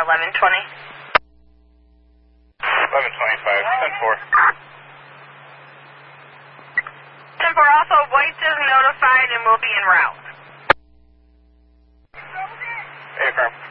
1120. 1125, 10-4. 10-4, also, White is notified and will be en route. Affirm.